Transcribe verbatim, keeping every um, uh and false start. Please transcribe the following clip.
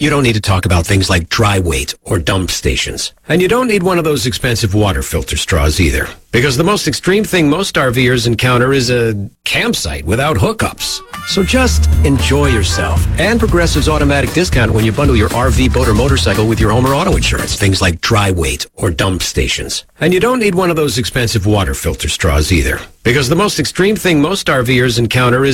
You don't need to talk about things like dry weight or dump stations. And you don't need one of those expensive water filter straws either. Because the most extreme thing most RVers encounter is a campsite without hookups. So just enjoy yourself. And Progressive's automatic discount when you bundle your R V, boat, or motorcycle with your home or auto insurance. Things like dry weight or dump stations. And you don't need one of those expensive water filter straws either. Because the most extreme thing most RVers encounter is